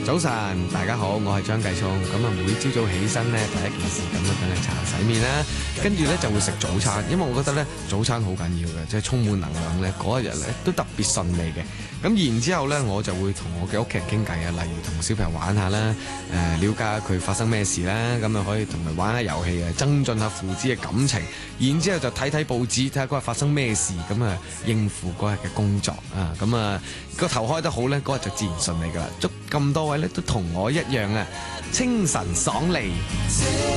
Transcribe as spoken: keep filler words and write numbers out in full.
早晨，大家好，我係張繼聰。咁啊，每朝早起身咧，第一件事咁啊，梗係刷牙洗面啦，跟住咧就會食早餐，因為我覺得咧早餐好緊要嘅，即係充滿能量咧，嗰一日咧都特別順利嘅。咁然之後咧，我就會同我嘅屋企人傾偈啊，例如同小朋友玩下啦，誒、呃、了解下佢發生咩事啦，咁啊可以同佢玩下遊戲啊，增進下父子嘅感情。然之後就睇睇報紙，睇下嗰日發生咩事，咁啊應付嗰日嘅工作啊，咁啊個頭開得好咧，嗰日就自然順利噶啦。祝咁多位咧都同我一樣啊，清晨爽利。